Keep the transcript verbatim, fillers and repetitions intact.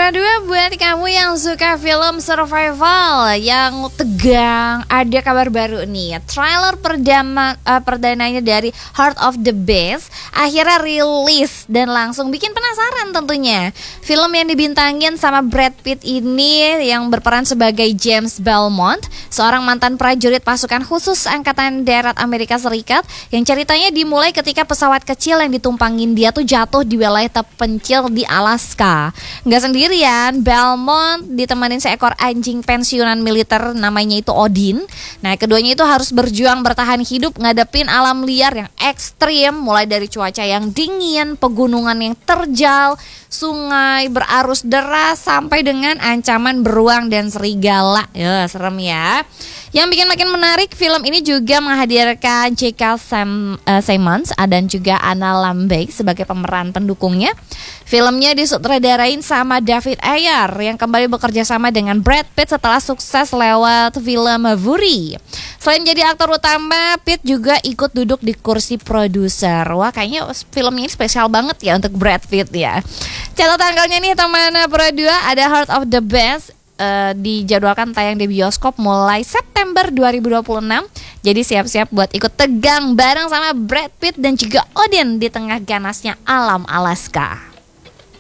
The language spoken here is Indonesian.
Pradua, buat kamu yang suka film survival yang tegang, ada kabar baru nih. Trailer perdana uh, perdananya dari Heart of the Beast akhirnya rilis dan langsung bikin penasaran tentunya. Film yang dibintangin sama Brad Pitt ini yang berperan sebagai James Belmont, seorang mantan prajurit pasukan khusus Angkatan Darat Amerika Serikat, yang ceritanya dimulai ketika pesawat kecil yang ditumpangin dia tuh jatuh di wilayah terpencil di Alaska. Nggak sendirian, Belmont ditemanin seekor anjing pensiunan militer namanya itu Odin. Nah, keduanya itu harus berjuang bertahan hidup ngadepin alam liar yang ekstrim, mulai dari cuaca yang dingin, pegunungan yang terjal, sungai berarus deras, sampai dengan ancaman beruang dan serigala. Ya, serem ya. Yang bikin makin menarik, film ini juga menghadirkan J K. Sam, uh, Simmons dan juga Anna Lambert sebagai pemeran pendukungnya. Filmnya disutradarain sama David Ayer yang kembali bekerja sama dengan Brad Pitt setelah sukses lewat film Fury. Selain jadi aktor utama, Pitt juga ikut duduk di kursi produser. Wah, kayaknya filmnya ini spesial banget ya untuk Brad Pitt ya. Catat tanggalnya nih teman Pradua, ada Heart of the Beast uh, dijadwalkan tayang di bioskop mulai September dua ribu dua puluh enam. Jadi siap-siap buat ikut tegang bareng sama Brad Pitt dan juga Odin di tengah ganasnya alam Alaska.